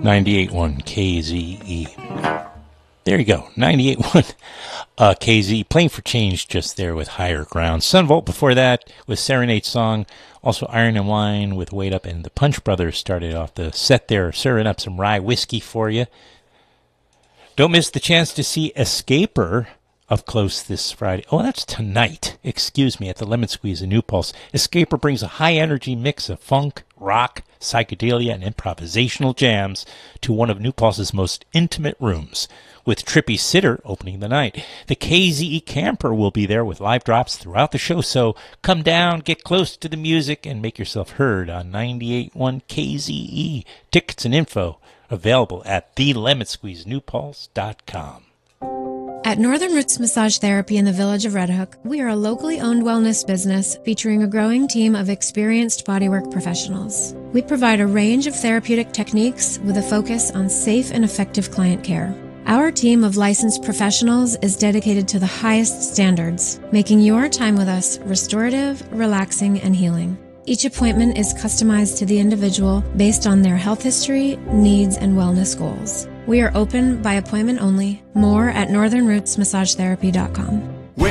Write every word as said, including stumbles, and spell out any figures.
ninety-eight point one K Z E. There you go, ninety-eight point one uh, K Z E. Playing for Change just there with Higher Ground. Sunvolt before that with Serenade Song. Also Iron and Wine with Wait Up. And the Punch Brothers started off the set there, serving up some rye whiskey for you. Don't miss the chance to see Escaper up close this Friday. Oh, that's tonight. Excuse me, at the Lemon Squeeze in New Pulse. Escaper brings a high-energy mix of funk, rock, psychedelia, and improvisational jams to one of New Pulse's most intimate rooms, with Trippy Sitter opening the night. The K Z E Camper will be there with live drops throughout the show, so come down, get close to the music, and make yourself heard on ninety-eight point one K Z E. Tickets and info available at the lemon squeeze new pulse dot com. At Northern Roots Massage Therapy in the village of Red Hook, we are a locally owned wellness business featuring a growing team of experienced bodywork professionals. We provide a range of therapeutic techniques with a focus on safe and effective client care. Our team of licensed professionals is dedicated to the highest standards, making your time with us restorative, relaxing, and healing. Each appointment is customized to the individual based on their health history, needs, and wellness goals. We are open by appointment only. More at northern roots massage therapy dot com.